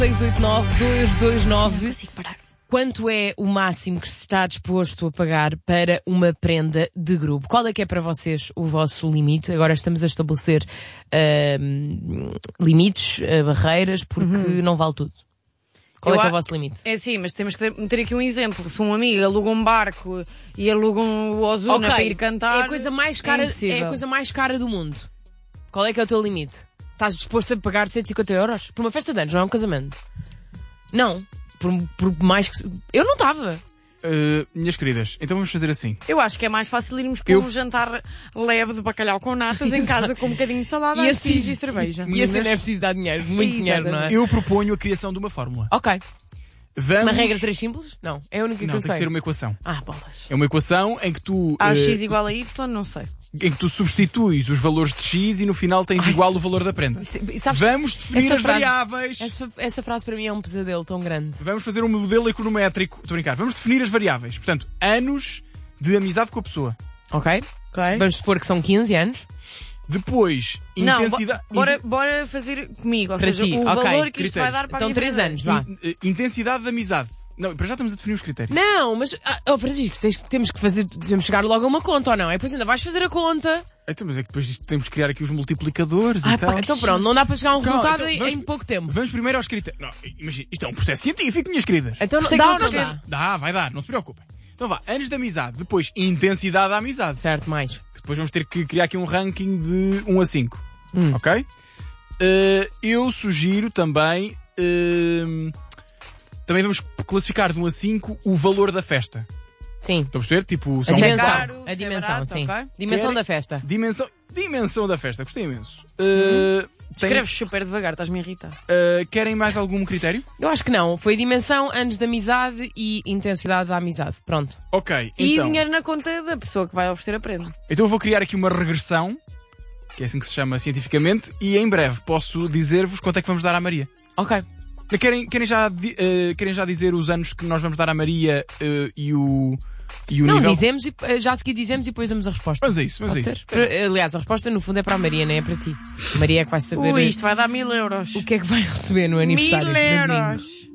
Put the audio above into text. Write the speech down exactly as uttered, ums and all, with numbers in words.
seis oito nove, dois dois nove. Não consigo parar. Quanto é o máximo que se está disposto a pagar para uma prenda de grupo? Qual é que é para vocês o vosso limite? Agora estamos a estabelecer uh, limites, uh, barreiras, porque uhum. não vale tudo. Qual Eu é que é o vosso limite? É sim, mas temos que meter aqui um exemplo. Se um amigo aluga um barco e aluga um Ozuna okay. para ir cantar... É a coisa mais cara, é, é a coisa mais cara do mundo. Qual é que é o teu limite? Estás disposto a pagar cento e cinquenta euros? Por uma festa de anos, não é um casamento? Não. Por, por mais que... Eu não estava. Uh, minhas queridas, então vamos fazer assim. Eu acho que é mais fácil irmos para Eu... um jantar leve de bacalhau com natas em casa com um bocadinho de salada, e assim e cerveja. E assim não é preciso dar dinheiro, muito dinheiro, não é? Eu proponho a criação de uma fórmula. Ok. Vamos... Uma regra três simples? Não, é a única não, que eu tem sei. que ser uma equação. Ah, bolas. É uma equação em que tu... A uh, x igual a y, não sei. Em que tu substituis os valores de x e no final tens Ai. igual o valor da prenda. Sabes, Vamos definir as frase, variáveis. Essa, essa frase para mim é um pesadelo tão grande. Vamos fazer um modelo econométrico. Estou a brincar. Vamos definir as variáveis. Portanto, anos de amizade com a pessoa. Ok. okay. Vamos supor que são quinze anos. Depois, não, intensidade... Bo bora, bora fazer comigo. Ou para seja, ti. o okay. valor que isto vai dar para então, a minha três anos, vá. In, intensidade de amizade. Não, para já estamos a definir os critérios. Não, mas, oh Francisco, tens, temos que fazer, temos que chegar logo a uma conta, ou não? E depois ainda vais fazer a conta. Então, mas é que depois temos que criar aqui os multiplicadores ah, e tal. Pá, então pronto, não dá para chegar a um Calma, resultado então, em, vamos, em pouco tempo. Vamos primeiro aos critérios. Não, imagina, isto é um processo científico, minhas queridas. Então não dá ou não dá? Dá, vai dar, não se preocupem. Então vá, anos de amizade, depois intensidade da amizade. Certo, mais. Que depois vamos ter que criar aqui um ranking de um a cinco. Hum. Ok? Uh, eu sugiro também... Uh, também vamos classificar de um a cinco o valor da festa. Sim. Estão a perceber? Tipo, a são dimensão. Caro, a dimensão, barato, sim. Okay. Dimensão Querem... da festa. Dimensão, dimensão da festa, gostei imenso. Uh, uhum. tem... Escreves super devagar, estás-me a irritar. Uh, querem mais algum critério? Eu acho que não. Foi dimensão, anos de amizade e intensidade da amizade. Pronto. Ok, e então... dinheiro na conta da pessoa que vai oferecer a prenda. Então eu vou criar aqui uma regressão, que é assim que se chama cientificamente, e em breve posso dizer-vos quanto é que vamos dar à Maria. Ok. Querem, querem, já, uh, querem já dizer os anos que nós vamos dar à Maria uh, e o, e o não, nível? Não, dizemos, e, já a seguir dizemos e depois damos a resposta. Vamos a isso, vamos a isso. Aliás, a resposta no fundo é para a Maria, não é para ti. A Maria é que vai saber... Ui, isto vai dar mil euros. O que é que vai receber no aniversário? Mil euros!